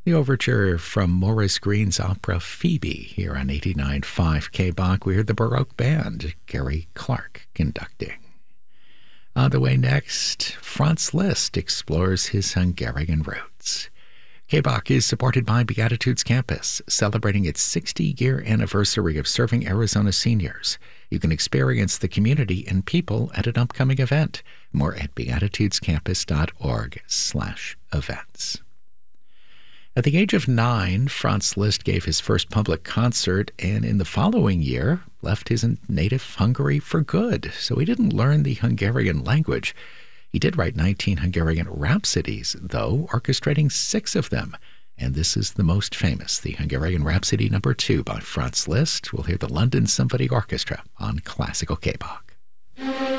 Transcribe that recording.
The overture from Maurice Green's opera Phoebe here on 89.5 KBach. We heard the Baroque Band, Gary Clark conducting. On the way next, Franz Liszt explores his Hungarian roots. KBach is supported by Beatitudes Campus, celebrating its 60-year anniversary of serving Arizona seniors. You can experience the community and people at an upcoming event. More at beatitudescampus.org/events. At the age of 9, Franz Liszt gave his first public concert, and in the following year left his native Hungary for good. So he didn't learn the Hungarian language. He did write 19 Hungarian rhapsodies, though, orchestrating 6 of them. And this is the most famous, the Hungarian Rhapsody No. 2 by Franz Liszt. We'll hear the London Symphony Orchestra on Classical KBach.